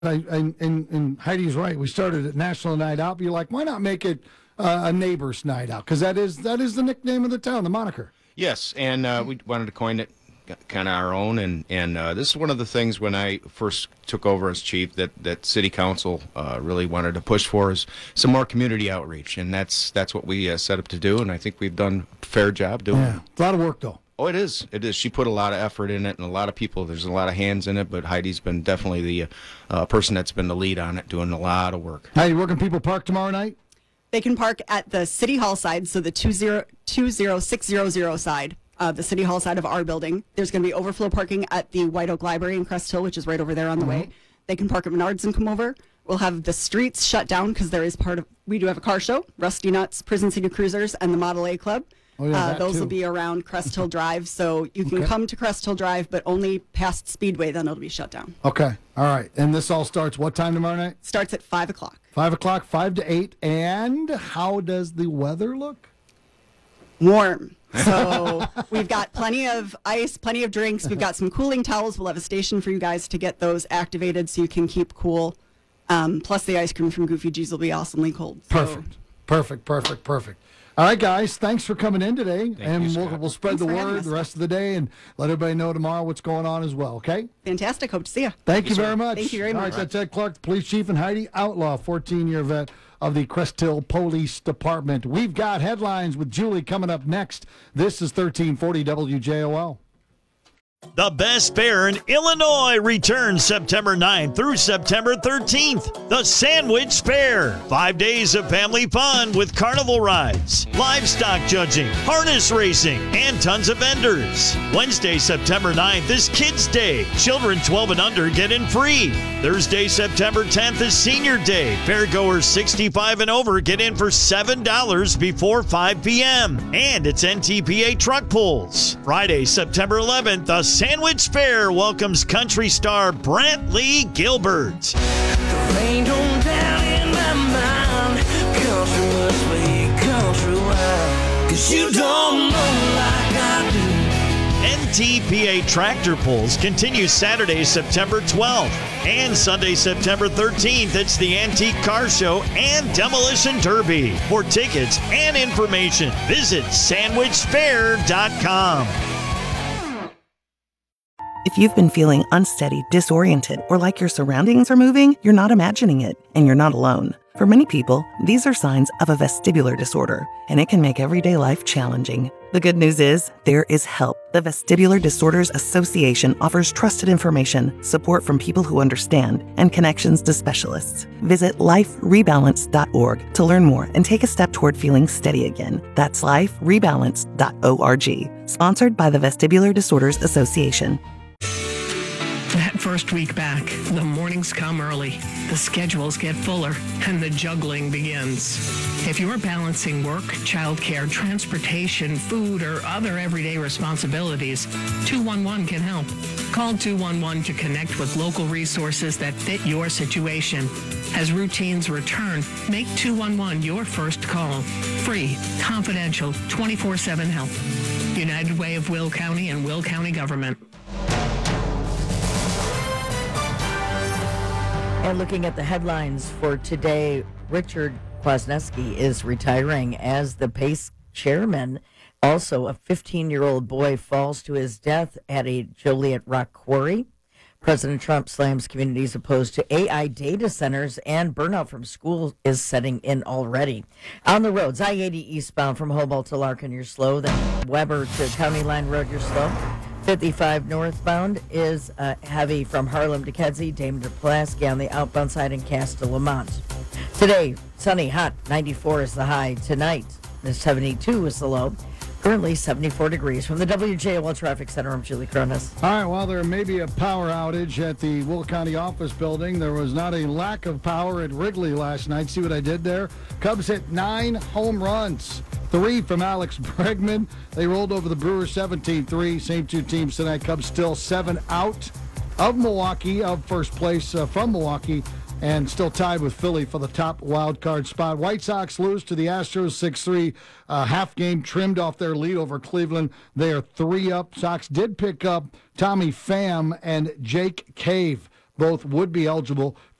and Heidi's right. We started at National Night Out, but you're like, why not make it a neighbor's night out? Because that is the nickname of the town, the moniker. Yes, and we wanted to coin it kind of our own, and this is one of the things when I first took over as chief that City Council really wanted to push for is some more community outreach, and that's what we set up to do, and I think we've done a fair job doing it. Yeah, a lot of work though. Oh, it is. It is. She put a lot of effort in it, and a lot of people. There's a lot of hands in it, but Heidi's been definitely the person that's been the lead on it, doing a lot of work. Heidi, where can people park tomorrow night? They can park at the City Hall side, so the 20600 side, the City Hall side of our building. There's going to be overflow parking at the White Oak Library in Crest Hill, which is right over there on the way. They can park at Menards and come over. We'll have the streets shut down because we do have a car show, Rusty Nuts, Prison City Cruisers, and the Model A Club. Oh, yeah, those too. will be around Crest Hill Drive, so you can come to Crest Hill Drive, but only past Speedway, then it'll be shut down. Okay, all right. And this all starts what time tomorrow night? Starts at 5 o'clock. 5 o'clock, 5 to 8. And how does the weather look? Warm. So we've got plenty of ice, plenty of drinks. We've got some cooling towels. We'll have a station for you guys to get those activated so you can keep cool. Plus the ice cream from Goofy G's will be awesomely cold. So. Perfect. All right, guys, thanks for coming in today. Thank you, we'll spread the word us. the rest of the day and let everybody know tomorrow what's going on as well, okay? Fantastic. Hope to see you. Thank you very much. Thank you very much. All right, that's Ed Clark, the police chief, and Heidi Outlaw, 14-year vet of the Crest Hill Police Department. We've got headlines with Julie coming up next. This is 1340 WJOL. The Best Fair in Illinois returns September 9th through September 13th. The Sandwich Fair. 5 days of family fun with carnival rides, livestock judging, harness racing, and tons of vendors. Wednesday, September 9th is Kids Day. Children 12 and under get in free. Thursday, September 10th is Senior Day. Fairgoers 65 and over get in for $7 before 5 p.m. And it's NTPA truck pulls. Friday, September 11th, the Sandwich Fair welcomes country star Brantley Gilbert. The rain don't down in my mind. Country must be country wild. 'Cause you don't know like I do. NTPA tractor pulls continue Saturday, September 12th. And Sunday, September 13th, it's the Antique Car Show and Demolition Derby. For tickets and information, visit sandwichfair.com. If you've been feeling unsteady, disoriented, or like your surroundings are moving, you're not imagining it, and you're not alone. For many people, these are signs of a vestibular disorder, and it can make everyday life challenging. The good news is, there is help. The Vestibular Disorders Association offers trusted information, support from people who understand, and connections to specialists. Visit liferebalance.org to learn more and take a step toward feeling steady again. That's liferebalance.org. Sponsored by the Vestibular Disorders Association. That first week back, the mornings come early, the schedules get fuller, and the juggling begins. If you're balancing work, childcare, transportation, food, or other everyday responsibilities, 211 can help. Call 211 to connect with local resources that fit your situation. As routines return, make 211 your first call. Free, confidential, 24/7 help. United Way of Will County and Will County Government. And looking at the headlines for today, Richard Kwasniewski is retiring as the PACE chairman. Also, a 15-year-old boy falls to his death at a Joliet rock quarry. President Trump slams communities opposed to AI data centers, and burnout from school is setting in already. On the roads, I-80 eastbound from Hobart to Larkin, you're slow. Then Weber to County Line Road, you're slow. 55 northbound is heavy from Harlem to Kedzie, Damon to Pulaski on the outbound side, and Cass to Lamont. Today, sunny, hot, 94 is the high. Tonight, the 72 is the low. Currently 74 degrees. From the WJOL Traffic Center, I'm Julie Cronus. All right, well, there may be a power outage at the Will County office building. There was not a lack of power at Wrigley last night. See what I did there? Cubs hit 9 home runs. 3 from Alex Bregman. They rolled over the Brewers 17-3. Same two teams tonight. Cubs still 7 out of Milwaukee, of first place from Milwaukee, and still tied with Philly for the top wild card spot. White Sox lose to the Astros 6-3. Half game trimmed off their lead over Cleveland. They are 3 up. Sox did pick up Tommy Pham and Jake Cave. both would be eligible